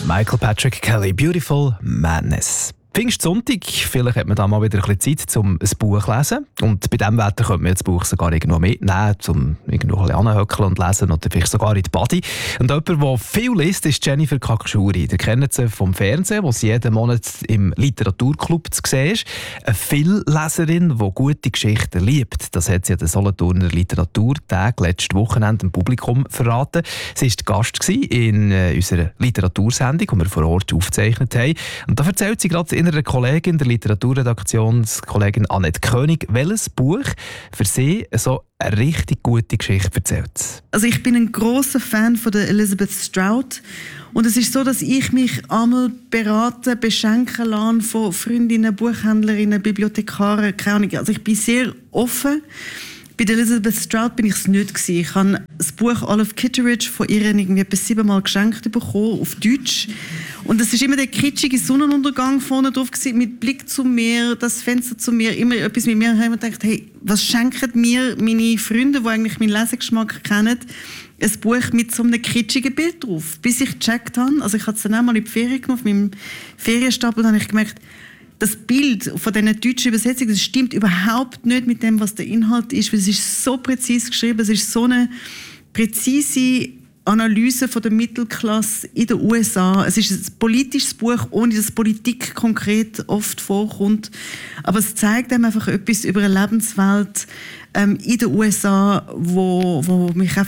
Michael Patrick Kelly, Beautiful Madness. Pfingstsonntag, vielleicht hat man da mal wieder ein bisschen Zeit, um ein Buch zu lesen. Und bei diesem Wetter könnte man das Buch sogar irgendwo mitnehmen, um irgendwo ein bisschen anzuhöckeln und lesen oder vielleicht sogar in die Body. Und jemand, der viel liest, ist Jennifer Kakschuri. Ihr kennt sie vom Fernsehen, wo sie jeden Monat im Literaturclub zu sehen ist. Eine Vielleserin, die gute Geschichten liebt. Das hat sie an den Solothurner Literaturtag letztes Wochenende dem Publikum verraten. Sie war Gast in unserer Literatursendung, die wir vor Ort aufgezeichnet haben. Und da erzählt sie gerade einer Kollegin der Literaturredaktionskollegin Annette König, welches Buch für sie so eine richtig gute Geschichte erzählt. Also ich bin ein grosser Fan von der Elizabeth Strout und es ist so, dass ich mich einmal beraten, beschenken lasse von Freundinnen, Buchhändlerinnen, Bibliothekaren, keine Ahnung. Also ich bin sehr offen. Bei der Elizabeth Strout bin ich es nicht gewesen. Ich habe das Buch Olive Kitteridge von ihr irgendwie etwa 7-mal geschenkt bekommen, auf Deutsch. Und es war immer der kitschige Sonnenuntergang vorne drauf gewesen, mit Blick zum Meer, das Fenster zum Meer, immer etwas mit mir. Und ich habe gedacht, hey, was schenken mir meine Freunde, die eigentlich meinen Lesegeschmack kennen, ein Buch mit so einem kitschigen Bild drauf. Bis ich gecheckt habe, also ich habe es dann auch mal in die Ferien genommen, auf meinem Ferienstapel, dann habe ich gemerkt, das Bild von diesen deutschen Übersetzungen, das stimmt überhaupt nicht mit dem, was der Inhalt ist, weil es ist so präzise geschrieben, es ist so eine präzise Analyse von der Mittelklasse in den USA. Es ist ein politisches Buch, ohne dass Politik konkret oft vorkommt. Aber es zeigt einem einfach etwas über eine Lebenswelt in den USA, wo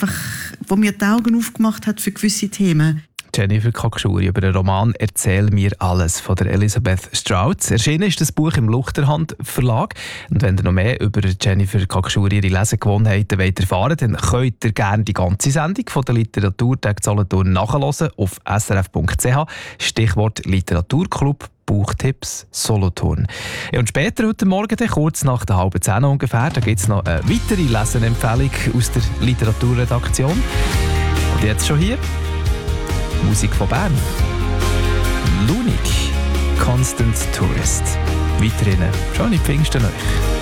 mir die Augen aufgemacht hat für gewisse Themen. Jennifer Kakschuri über den Roman «Erzähl mir alles» von der Elizabeth Strout. Erschienen ist das Buch im Luchterhand Verlag. Und wenn ihr noch mehr über Jennifer Kakschuri ihre Lesegewohnheiten erfahren wollt, dann könnt ihr gerne die ganze Sendung von der Literaturtag Solothurn nachhören auf srf.ch. Stichwort Literaturclub. Buchtipps Solothurn. Ja, und später heute Morgen, kurz nach der 9:30 ungefähr, da gibt es noch eine weitere Lesenempfehlung aus der Literaturredaktion. Und jetzt schon hier Musik von Bern. Lunik, Constant Tourist. Weiterhin schöne Pfingsten euch.